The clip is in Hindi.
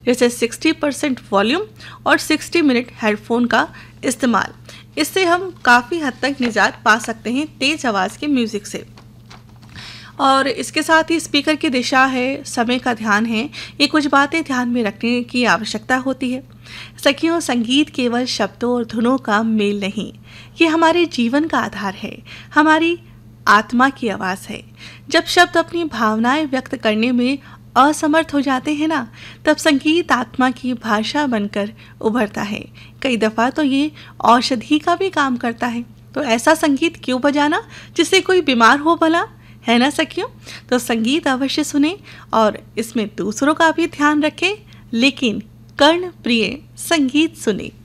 जैसे 60% वॉल्यूम और 60 मिनट हेडफोन का इस्तेमाल। इससे हम काफ़ी हद तक निजात पा सकते हैं तेज़ आवाज़ के म्यूज़िक से। और इसके साथ ही स्पीकर की दिशा है, समय का ध्यान है, ये कुछ बातें ध्यान में रखने की आवश्यकता होती है। सखियों, संगीत केवल शब्दों और धुनों का मेल नहीं, ये हमारे जीवन का आधार है, हमारी आत्मा की आवाज़ है। जब शब्द अपनी भावनाएं व्यक्त करने में असमर्थ हो जाते हैं ना, तब संगीत आत्मा की भाषा बनकर उभरता है। कई दफ़ा तो ये औषधि का भी काम करता है। तो ऐसा संगीत क्यों बजाना जिससे कोई बीमार हो भला, है ना सखियों? तो संगीत अवश्य सुने और इसमें दूसरों का भी ध्यान रखें, लेकिन कर्ण प्रिय संगीत सुने।